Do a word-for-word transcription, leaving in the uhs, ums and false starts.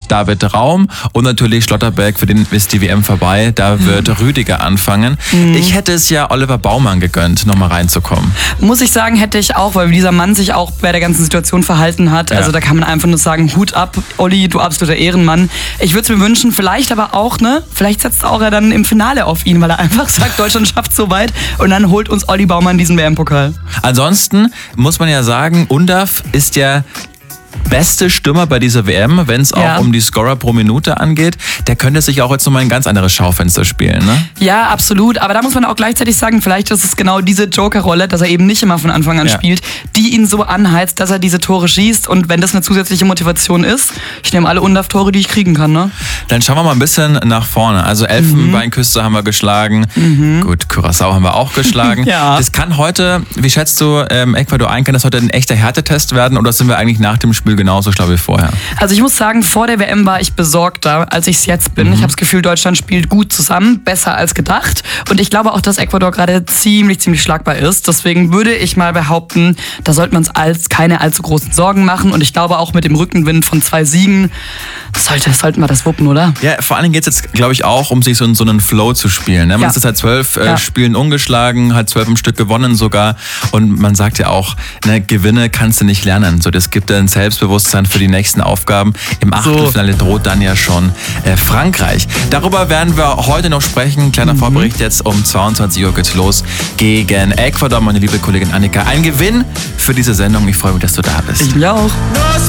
David Raum und natürlich Schlotterbeck, für den ist die W M vorbei. Da wird mhm. Rüdiger anfangen. Mhm. Ich hätte es ja Oliver Baumann gegönnt, nochmal reinzukommen. Muss ich sagen, hätte ich auch, weil dieser Mann sich auch bei der ganzen Situation verhalten hat. Ja. Also da kann man einfach nur sagen, Hut ab, Olli, du absoluter Ehrenmann. Ich würde es mir wünschen, vielleicht aber auch, ne, vielleicht setzt auch er dann im Finale auf ihn, weil er einfach sagt, Deutschland schafft so weit und dann holt uns Olli Baumann diesen W M-Pokal. Ansonsten muss man ja sagen, Undav ist ja beste Stürmer bei dieser W M, wenn es auch ja. um die Scorer pro Minute angeht. Der könnte sich auch jetzt nochmal ein ganz anderes Schaufenster spielen, ne? Ja, absolut. Aber da muss man auch gleichzeitig sagen, vielleicht ist es genau diese Joker-Rolle, dass er eben nicht immer von Anfang an ja. spielt, die ihn so anheizt, dass er diese Tore schießt. Und wenn das eine zusätzliche Motivation ist, ich nehme alle Undav-Tore, die ich kriegen kann, ne? Dann schauen wir mal ein bisschen nach vorne. Also Elfenbeinküste mhm. haben wir geschlagen. Mhm. Gut, Curaçao haben wir auch geschlagen. ja. Das kann heute, wie schätzt du, ähm, Ecuador ein, kann das heute ein echter Härtetest werden oder sind wir eigentlich nach dem Spiel genauso schlau wie vorher? Also ich muss sagen, vor der W M war ich besorgter, als ich es jetzt bin. Mhm. Ich habe das Gefühl, Deutschland spielt gut zusammen, besser als gedacht. Und ich glaube auch, dass Ecuador gerade ziemlich, ziemlich schlagbar ist. Deswegen würde ich mal behaupten, da sollten wir uns als keine allzu großen Sorgen machen. Und ich glaube auch mit dem Rückenwind von zwei Siegen sollte, sollten wir das wuppen, oder? Ja, vor allen Dingen geht es jetzt, glaube ich, auch um sich so, so einen Flow zu spielen. Ne? Man ja. ist jetzt halt zwölf äh, ja. Spielen ungeschlagen, hat zwölf im Stück gewonnen sogar. Und man sagt ja auch, ne, Gewinne kannst du nicht lernen. So, das gibt dir ein Selbstbewusstsein für die nächsten Aufgaben. Im Achtelfinale so. droht dann ja schon äh, Frankreich. Darüber werden wir heute noch sprechen. Kleiner mhm. Vorbericht jetzt um zweiundzwanzig Uhr geht's los gegen Ecuador. Meine liebe Kollegin Annika, ein Gewinn für diese Sendung. Ich freue mich, dass du da bist. Ich auch.